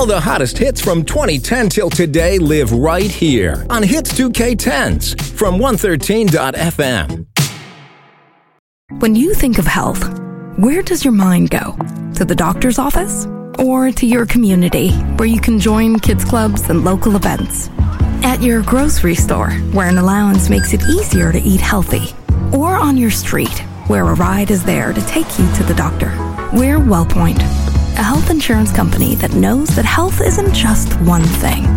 All the hottest hits from 2010 till today live right here on Hits 2K10s from 113.fm. When you think of health, where does your mind go? To the doctor's office? Or to your community, where you can join kids clubs and local events? At your grocery store, where an allowance makes it easier to eat healthy? Or on your street, where a ride is there to take you to the doctor? We're WellPoint, a health insurance company that knows that health isn't just one thing.